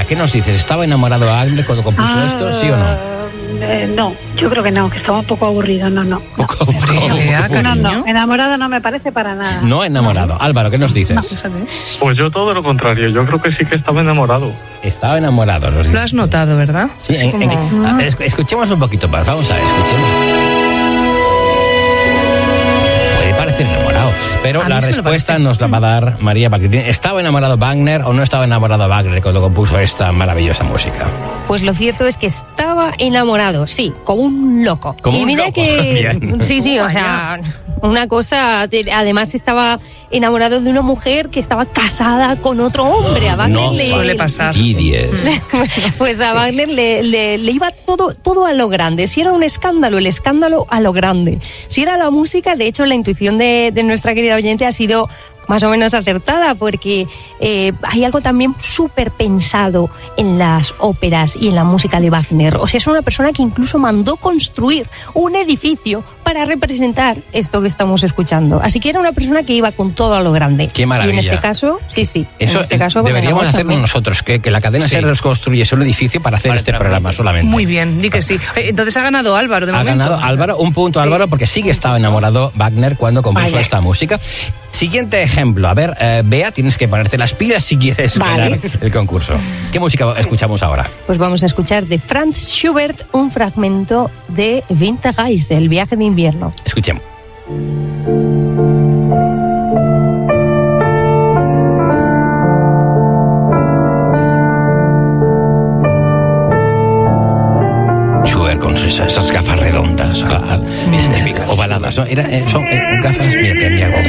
¿qué nos dices? ¿Estaba enamorado Wagner cuando compuso esto, sí o no? No, yo creo que no, que estaba un poco aburrido, no. ¿Poco aburrido? No, enamorado no me parece para nada. No enamorado. Álvaro, ¿qué nos dices? Pues yo todo lo contrario, yo creo que sí que estaba enamorado. Estaba enamorado. Lo has notado, ¿verdad? Sí, escuchemos un poquito más, vamos a ver, escuchemos. Puede parecer enamorado, pero la respuesta nos la va a dar María Balgrín. ¿Estaba enamorado Wagner o no estaba enamorado Wagner cuando compuso esta maravillosa música? Pues lo cierto es que estaba enamorado, sí, como un loco. Como y un mira loco. que Bien. sí, o sea, una cosa, además estaba enamorado de una mujer que estaba casada con otro hombre. A Wagner No suele pasar. Pues a Wagner le iba todo a lo grande. Si era un escándalo, el escándalo a lo grande. Si era la música, de hecho la intuición de nuestra querida oyente ha sido más o menos acertada, porque hay algo también súper pensado en las óperas y en la música de Wagner. O sea, es una persona que incluso mandó construir un edificio para representar esto que estamos escuchando. Así que era una persona que iba con todo a lo grande. Qué maravilla. Y en este caso, sí. Eso en este caso, deberíamos hacerlo nosotros, que la cadena SER nos construyese un edificio para hacer este programa solamente. Muy bien, di que sí. Entonces ha ganado Álvaro, de momento. Ha ganado Álvaro, un punto Álvaro, porque sí que estaba enamorado Wagner cuando compuso esta música. Siguiente ejemplo. A ver, Bea, tienes que ponerte las pilas si quieres ganar el concurso. ¿Qué música escuchamos ahora? Pues vamos a escuchar de Franz Schubert un fragmento de Winterreise, el viaje de invierno. Escuchemos. Schubert con esas gafas redondas, ovaladas, ¿no? Son gafas, mira que me hago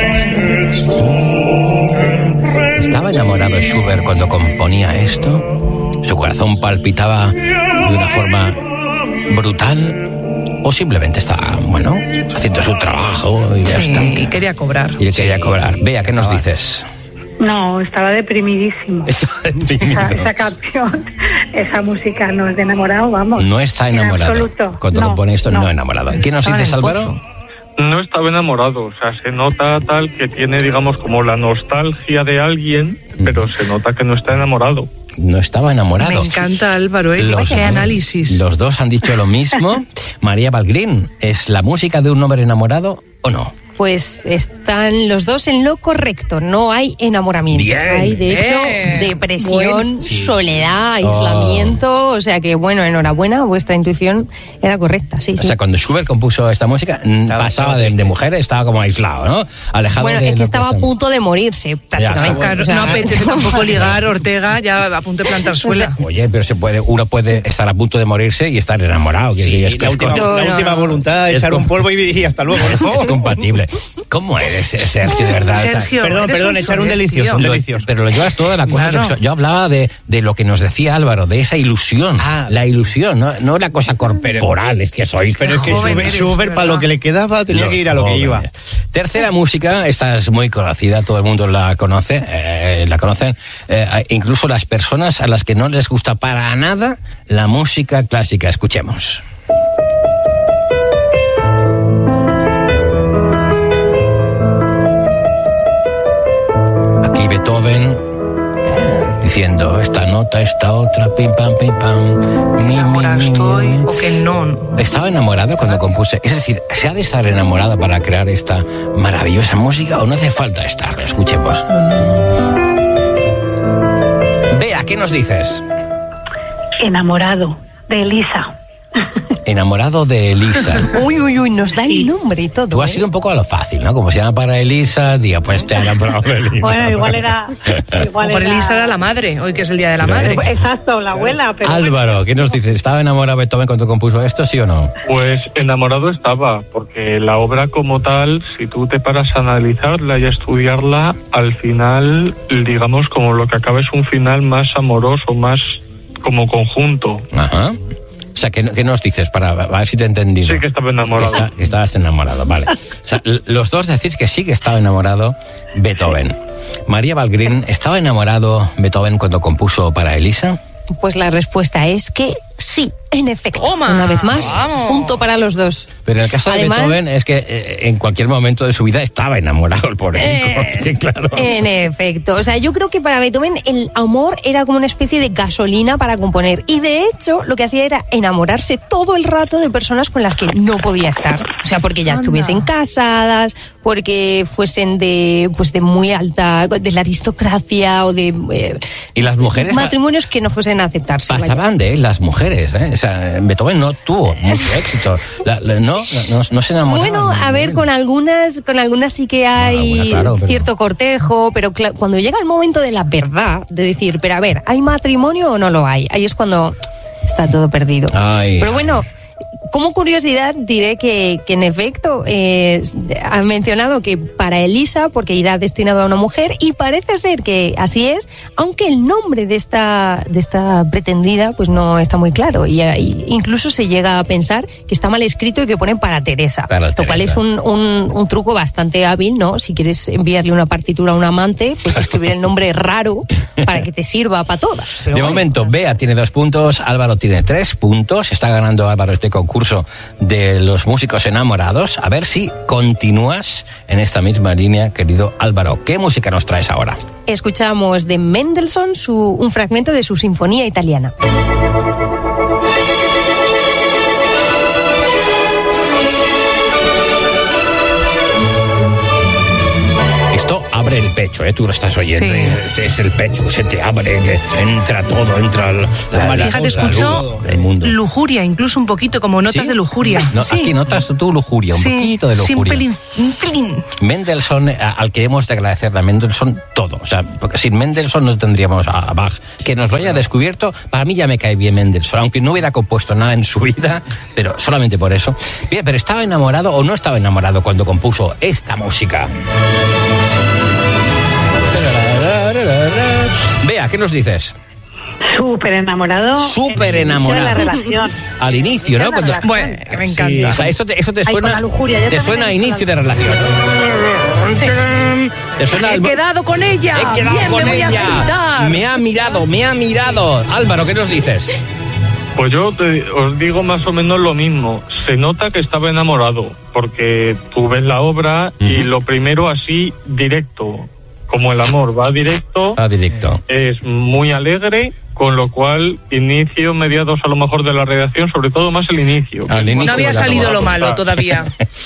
¿Estaba enamorado Schubert cuando componía esto? ¿Su corazón palpitaba de una forma brutal? ¿O simplemente estaba, haciendo su trabajo y ya está? Y quería cobrar. Bea, ¿qué nos dices? No, estaba deprimidísimo. Esa canción, esa música no es de enamorado, vamos. No está enamorado. En absoluto. Cuando compone esto, no enamorado. ¿Qué nos dices, Álvaro? No estaba enamorado, o sea, se nota tal que tiene, digamos, como la nostalgia de alguien, pero se nota que no está enamorado. No estaba enamorado. Me encanta, Álvaro, qué análisis. Los dos han dicho lo mismo. María Balgrín, ¿es la música de un hombre enamorado o no? Pues están los dos en lo correcto, no hay enamoramiento. Bien. Hay, de hecho, depresión, soledad, aislamiento, o sea que, enhorabuena, vuestra intuición era correcta, sí. O sea, cuando Schubert compuso esta música, pasaba de mujer, estaba como aislado, ¿no? Alejado de... es que estaba a punto de morirse, prácticamente. Claro, no apetece tampoco ligar, Ortega, ya a punto de plantar suela. Oye, pero uno puede estar a punto de morirse y estar enamorado. Sí, la última voluntad, echar un polvo y hasta luego, ¿no? Es compatible. ¿Cómo eres, Sergio, de verdad? Sergio, perdón, echar un delicioso. Pero lo llevas toda la cosa. Claro. Yo hablaba de lo que nos decía Álvaro, de esa ilusión. La ilusión, no la cosa corporal, es que sois. Pero es que Schubert para lo que le quedaba tenía que ir a lo que iba. Tercera música, esta es muy conocida, todo el mundo la conoce, la conocen, incluso las personas a las que no les gusta para nada la música clásica. Escuchemos. Beethoven diciendo esta nota, esta otra, pim pam, ahora estoy o que no. ¿Estaba enamorado cuando compuse? Es decir, ¿se ha de estar enamorado para crear esta maravillosa música o no hace falta estarlo? Escuchemos. Bea, ¿qué nos dices? Enamorado de Elisa. Enamorado de Elisa. Uy, nos da el nombre y todo. Tú has sido un poco a lo fácil, ¿no? Como se llama para Elisa, digo, pues te han enamorado de Elisa. Bueno, igual era... Por Elisa era la madre, hoy que es el Día de la Madre. Exacto, la abuela. Pero Álvaro, ¿qué nos dices? ¿Estaba enamorado Beethoven cuando compuso esto, sí o no? Pues enamorado estaba, porque la obra como tal, si tú te paras a analizarla y a estudiarla, al final, digamos, como lo que acaba es un final más amoroso, más como conjunto. Ajá. O sea, ¿qué nos dices? Para ver si te he entendido. Sí que estaba enamorado. Que estabas enamorado, vale. O sea, los dos decís que sí que estaba enamorado Beethoven. María Balgrín, ¿estaba enamorado Beethoven cuando compuso para Elisa? Pues la respuesta es que Sí, en efecto. Toma, una vez más, vamos. punto para los dos. Pero en el caso de Además, Beethoven es que en cualquier momento de su vida estaba enamorado el pobrecito. Sí, claro. En efecto. O sea, yo creo que para Beethoven el amor era como una especie de gasolina para componer. Y de hecho, lo que hacía era enamorarse todo el rato de personas con las que no podía estar. O sea, porque ya estuviesen casadas, porque fuesen de muy alta, de la aristocracia o de... Y las mujeres... matrimonios que no fuesen a aceptarse. Pasaban de él las mujeres, ¿eh? O sea, Beethoven no tuvo mucho éxito. No se enamoraban. Bueno, a ver, con algunas sí que hay claro, pero... cierto cortejo, pero cuando llega el momento de la verdad, de decir, pero a ver, ¿hay matrimonio o no lo hay? Ahí es cuando está todo perdido. Ay. Pero bueno, como curiosidad diré que en efecto han mencionado que para Elisa, porque irá destinado a una mujer, y parece ser que así es, aunque el nombre de esta pretendida pues no está muy claro, y incluso se llega a pensar que está mal escrito y que ponen para Teresa, lo cual es un truco bastante hábil, ¿no? Si quieres enviarle una partitura a un amante, pues escribir el nombre raro para que te sirva para todas. Pero de momento, Bea tiene 2 puntos, Álvaro tiene 3 puntos, está ganando Álvaro este concurso de los músicos enamorados. A ver si continúas en esta misma línea, querido Álvaro. ¿Qué música nos traes ahora? Escuchamos de Mendelssohn un fragmento de su Sinfonía Italiana. Abre el pecho, tú lo estás oyendo. Sí. Es el pecho, se te abre, que entra todo, entra la fíjate, escucho lujuria, incluso un poquito, como notas de lujuria. No, sí. Aquí notas tú lujuria, un poquito de lujuria. Un pelín. Mendelssohn, al que hemos de agradecerle a Mendelssohn todo. O sea, porque sin Mendelssohn no tendríamos a Bach. Que nos lo haya descubierto, para mí ya me cae bien Mendelssohn, aunque no hubiera compuesto nada en su vida, pero solamente por eso. Bien, pero ¿estaba enamorado o no estaba enamorado cuando compuso esta música? Bea, ¿qué nos dices? Súper enamorado. Súper enamorado. De la relación. Al inicio, ¿no? Bueno, me encanta. Sí. O sea, eso te suena, te suena a inicio de relación. He quedado con ella. He quedado bien, con me ella. Me ha mirado. Álvaro, ¿qué nos dices? Pues yo os digo más o menos lo mismo. Se nota que estaba enamorado, porque tú ves la obra y lo primero así, directo. Como el amor va directo, es muy alegre, con lo cual inicio, mediados a lo mejor de la redacción, sobre todo más el inicio. No había salido lo malo todavía.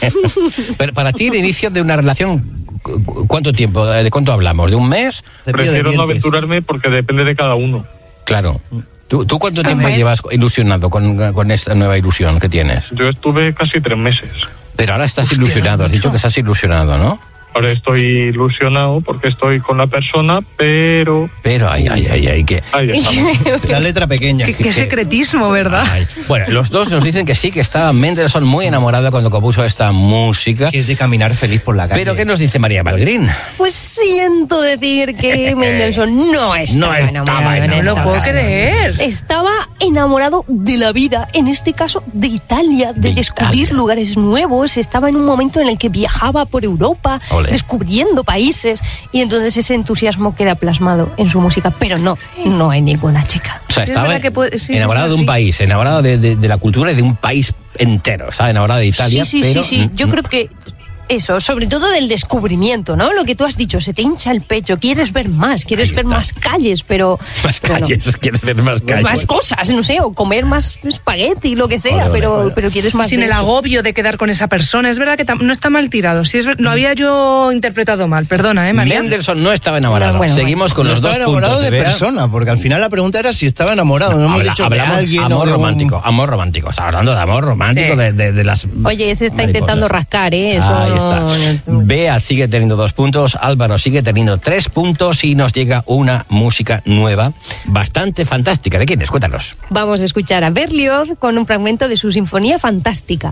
Pero para ti el inicio de una relación, ¿cuánto tiempo? ¿De cuánto hablamos? ¿De un mes? Prefiero no aventurarme porque depende de cada uno. Claro. ¿Tú cuánto tiempo llevas ilusionado con esta nueva ilusión que tienes? Yo estuve casi 3 meses. Pero ahora estás ilusionado, has dicho que estás ilusionado, ¿no? Ahora estoy ilusionado porque estoy con la persona, pero... ay, que... Ahí estamos. La letra pequeña. Qué secretismo, ¿verdad? Ay. Bueno, los dos nos dicen que sí, que estaba Mendelssohn muy enamorado cuando compuso esta música. Que es de caminar feliz por la calle. Pero ¿qué nos dice María Valgrín? Pues siento decir que Mendelssohn no estaba enamorado. No lo puedo creer. Estaba enamorado de la vida, en este caso de Italia, de descubrir lugares nuevos. Estaba en un momento en el que viajaba por Europa, descubriendo países, y entonces ese entusiasmo queda plasmado en su música, pero no hay ninguna chica. O sea, estaba enamorado de un país, enamorado de la cultura y de un país entero, estaba enamorado de Italia. Sí, yo creo que eso, sobre todo del descubrimiento, ¿no? Lo que tú has dicho, se te hincha el pecho, quieres ver más, quieres ver más calles, pero... Más calles, quieres ver más calles. Más cosas, no sé, o comer más espagueti, lo que sea, pero quieres más. Sin el agobio de quedar con esa persona. Es verdad que no está mal tirado. Sí, lo había yo interpretado mal, perdona, María. Mendelssohn no estaba enamorado. Seguimos con los 2 puntos. No estaba enamorado de persona, porque al final la pregunta era si estaba enamorado. No hemos dicho de alguien. Amor romántico, amor romántico. Estaba hablando de amor romántico, de las... Oye, ese está intentando rascar, ¿eh? Eso ahí está. Bea sigue teniendo 2 puntos, Álvaro sigue teniendo 3 puntos y nos llega una música nueva, bastante fantástica. ¿De quién es? Cuéntanos. Vamos a escuchar a Berlioz con un fragmento de su Sinfonía Fantástica.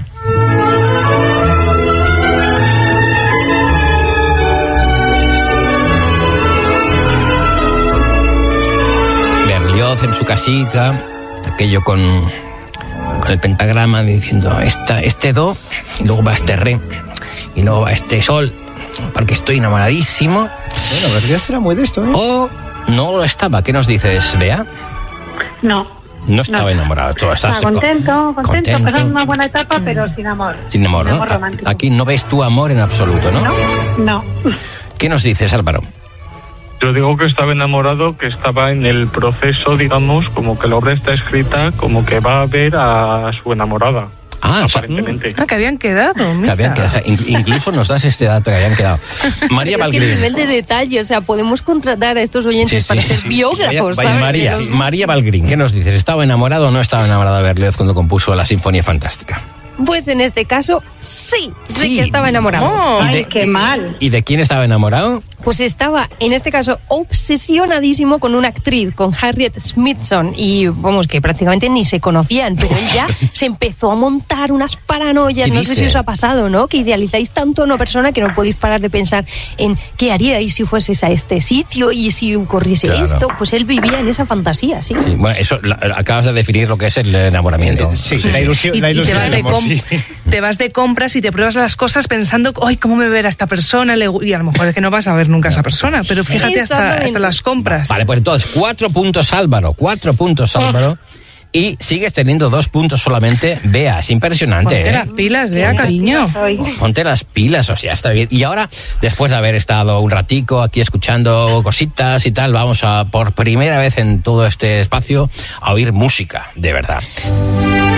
Berlioz en su casita, aquello con el pentagrama diciendo este do, y luego va este re, y luego va este sol, porque estoy enamoradísimo. Bueno, Berlioz era muy de esto, ¿eh? O no lo estaba. ¿Qué nos dices, Bea? No No estaba enamorado. Estaba contento, pasando una buena etapa, pero sin amor. Sin amor, ¿no? Romántico. Aquí no ves tu amor en absoluto, ¿no? No. ¿Qué nos dices, Álvaro? Yo digo que estaba enamorado, que estaba en el proceso, digamos, como que la obra está escrita, como que va a ver a su enamorada. Aparentemente. Que habían quedado. Que habían quedado. Incluso nos das este dato que habían quedado. María Balgrín. Es que el nivel de detalle, o sea, podemos contratar a estos oyentes para ser biógrafos, ¿sabes? María Balgrín, ¿qué nos dices? ¿Estaba enamorado o no estaba enamorado de Berlioz cuando compuso la Sinfonía Fantástica? Pues en este caso, sí que estaba enamorado. Ay, qué mal. ¿Y de quién estaba enamorado? Pues estaba, en este caso, obsesionadísimo con una actriz, con Harriet Smithson, y vamos, que prácticamente ni se conocían, pero él ya se empezó a montar unas paranoias, no sé si os ha pasado, ¿no? Que idealizáis tanto a una persona que no podéis parar de pensar en qué haríais si fueses a este sitio y si ocurriese esto. Pues él vivía en esa fantasía, sí. Bueno, eso acabas de definir lo que es el enamoramiento. La ilusión. Te vas de compras y te pruebas las cosas pensando, ¡ay, cómo me verá esta persona! Y a lo mejor es que no vas a ver nunca a esa persona, pero fíjate hasta las compras. Vale, pues entonces 4 puntos Álvaro, y sigues teniendo 2 puntos solamente. Bea, es impresionante. Ponte las pilas, Bea, cariño. Ponte las pilas, o sea, está bien. Y ahora, después de haber estado un ratico aquí escuchando cositas y tal, vamos a, por primera vez en todo este espacio, a oír música, de verdad.